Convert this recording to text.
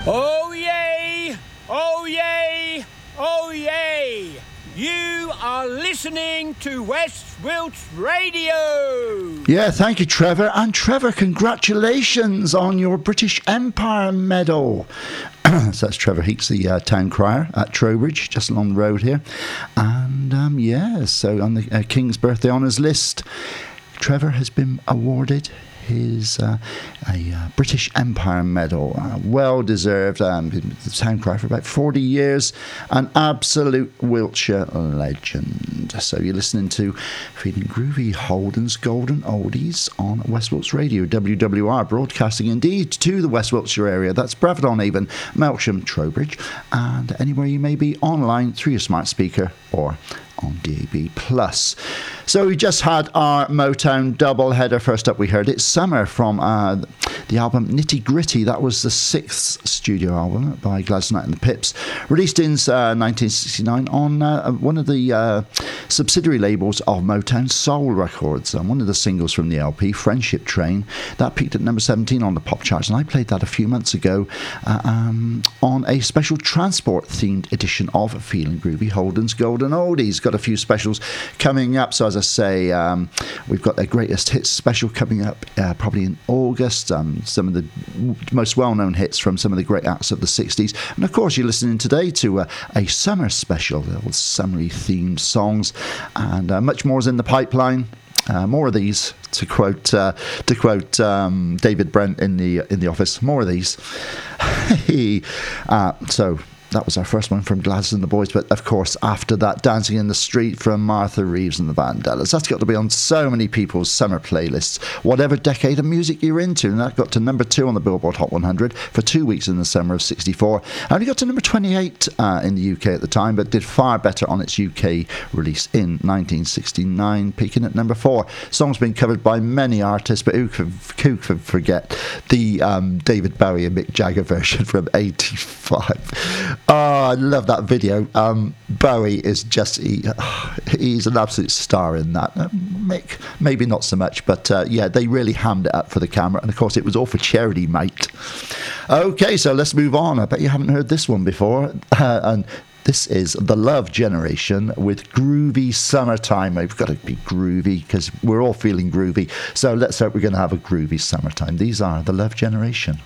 Oh yay! Oh yay! Oh yay! You are listening to West Wilts Radio. Yeah, thank you, Trevor. And Trevor, congratulations on your British Empire Medal. So that's Trevor Heats, the town crier at Trowbridge, just along the road here. And so on the King's Birthday Honours list, Trevor has been awarded his a British Empire Medal. Well deserved. Been the town crier for about 40 years. An absolute Wiltshire legend. So you're listening to Feeling Groovy, Holden's Golden Oldies on West Wilts Radio, WWR, broadcasting indeed to the West Wiltshire area. That's Bradford-on-Avon, Melksham, Trowbridge, and anywhere you may be online through your smart speaker or on DAB+. So we just had our Motown double header. First up we heard It's Summer from the album Nitty Gritty. That was the 6th studio album by Gladys Knight and the Pips, released in 1969 on one of the subsidiary labels of Motown, Soul Records. One of the singles from the LP, Friendship Train, that peaked at number 17 on the pop charts, and I played that a few months ago on a special transport themed edition of Feeling Groovy, Holden's Golden Oldies. Got a few specials coming up. So as I say, we've got a greatest hits special coming up probably in August. Some of the most well-known hits from some of the great acts of the 60s. And of course, you're listening today to a summer special, with summery themed songs, and much more is in the pipeline. More of these, to quote David Brent in the Office. More of these. So that was our first one from Gladys and the Boys, but of course after that, Dancing in the Street from Martha Reeves and the Vandellas. That's got to be on so many people's summer playlists, whatever decade of music you're into. And that got to number 2 on the Billboard Hot 100 for 2 weeks in the summer of 64. Only got to number 28 in the UK at the time, but did far better on its UK release in 1969, peaking at number 4. Song's been covered by many artists, but who could forget the David Bowie and Mick Jagger version from 85. Oh, I love that video. Bowie is just, he's an absolute star in that. Mick, maybe not so much, but they really hammed it up for the camera. And of course, it was all for charity, mate. Okay, so let's move on. I bet you haven't heard this one before. And this is The Love Generation with Groovy Summertime. We've got to be groovy because we're all feeling groovy. So let's hope we're going to have a groovy summertime. These are The Love Generation.